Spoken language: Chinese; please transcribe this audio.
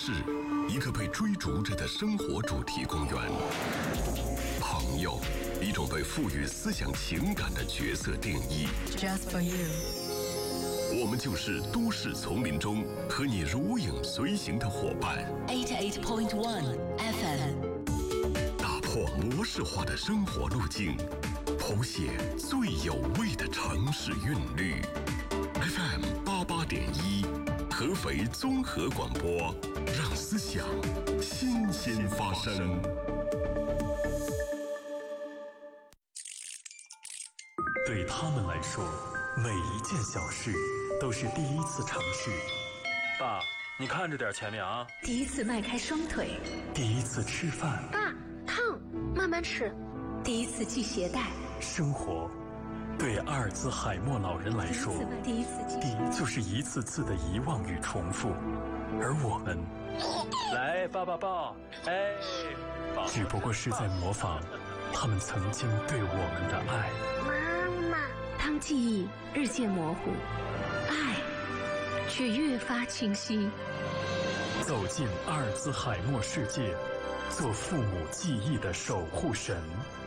市，一个被追逐着的生活主题公园。朋友，一种被赋予思想情感的角色定义。 Just for you。 我们就是都市丛林中和你如影随形的伙伴。 88.1 FM。 打破模式化的生活路径，谱写最有味的城市韵律。FM 88.1，合肥综合广播，让思想新鲜发生。 对他们来说，每一件小事都是第一次尝试。 爸，你看着点前面啊！ 第一次迈开双腿， 第一次吃饭。 爸，烫，慢慢吃。 第一次系鞋带。 生活，对阿尔兹海默老人来说， 第一就是一次次的遗忘与重复，而我们， 来抱抱抱，哎， 只不过是在模仿他们曾经对我们的爱。 妈妈， 当记忆日渐模糊，爱却越发清晰。 走进阿尔兹海默世界，做父母记忆的守护神。